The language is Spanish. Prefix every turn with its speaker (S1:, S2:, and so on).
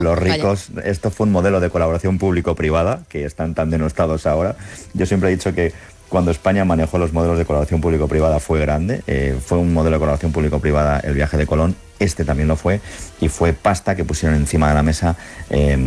S1: Los
S2: Vaya.
S1: ricos, esto fue un modelo de colaboración público-privada, que están tan denostados ahora. Yo siempre he dicho que cuando España manejó los modelos de colaboración público-privada fue grande, fue un modelo de colaboración público-privada el viaje de Colón, este también lo fue, y fue pasta que pusieron encima de la mesa